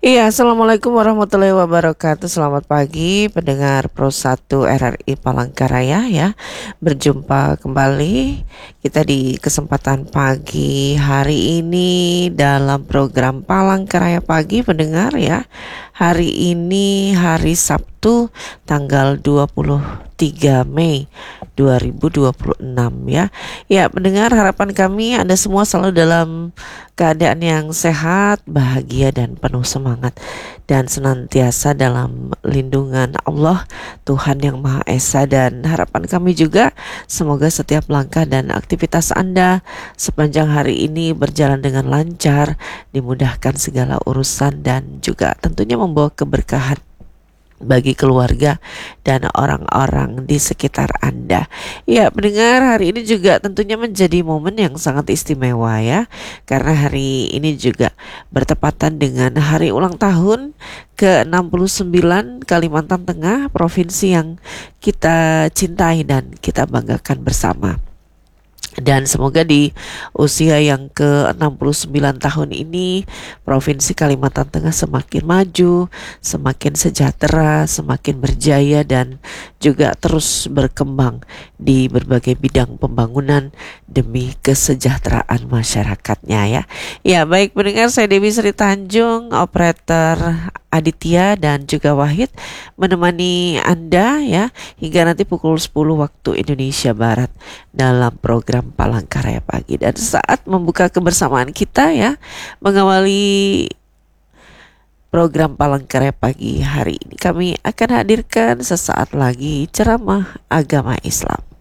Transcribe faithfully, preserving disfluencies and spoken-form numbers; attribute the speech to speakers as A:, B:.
A: Iya, Assalamualaikum warahmatullahi wabarakatuh. Selamat pagi pendengar Pro satu R R I Palangkaraya ya. Berjumpa kembali kita di kesempatan pagi hari ini dalam program Palangkaraya Pagi pendengar ya. Hari ini hari Sabtu tanggal dua puluh tiga Mei dua ribu dua puluh enam ya. Ya, pendengar, harapan kami Anda semua selalu dalam keadaan yang sehat, bahagia dan penuh semangat dan senantiasa dalam lindungan Allah Tuhan yang Maha Esa. Dan harapan kami juga semoga setiap langkah dan aktivitas Anda sepanjang hari ini berjalan dengan lancar, dimudahkan segala urusan dan juga tentunya membawa keberkahan bagi keluarga dan orang-orang di sekitar Anda. Ya, pendengar, hari ini juga tentunya menjadi momen yang sangat istimewa ya, karena hari ini juga bertepatan dengan hari ulang tahun ke enam puluh sembilan Kalimantan Tengah, provinsi yang kita cintai dan kita banggakan bersama. Dan semoga di usia yang ke enam puluh sembilan tahun ini Provinsi Kalimantan Tengah semakin maju, semakin sejahtera, semakin berjaya dan juga terus berkembang di berbagai bidang pembangunan demi kesejahteraan masyarakatnya ya. Ya, baik pendengar, saya Dewi Sri Tanjung, operator Aditya dan juga Wahid menemani Anda ya hingga nanti pukul sepuluh waktu Indonesia Barat dalam program Palangkaraya Pagi. Dan saat membuka kebersamaan kita ya, mengawali program Palangkaraya Pagi hari ini, kami akan hadirkan sesaat lagi ceramah agama Islam.